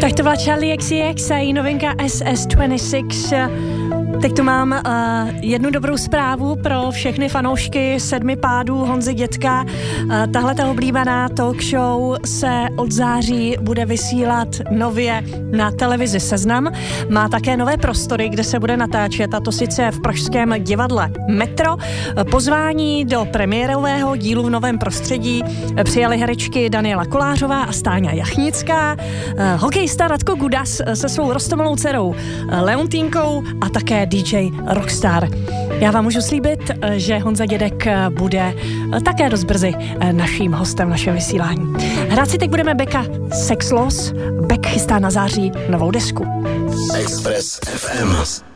Tak to byla Charlie XCX a její novinka SS26. Teď tu mám jednu dobrou zprávu pro všechny fanoušky Sedmi pádů Honzy Dětka. Tahle ta oblíbená talk show se od září bude vysílat nově na televizi Seznam. Má také nové prostory, kde se bude natáčet, a to sice v pražském divadle Metro. Pozvání do premiérového dílu v novém prostředí přijali herečky Daniela Kolářová a Stáňa Jachnická, hokejista Radko Gudas se svou roztomilou dcerou Leontínkou a také DJ Rockstar. Já vám můžu slíbit, že Honza Dědek bude také dost brzy naším hostem v našem vysílání. Hrát si teď budeme Becka Sex Loss. Beck chystá na září novou desku. Express FM.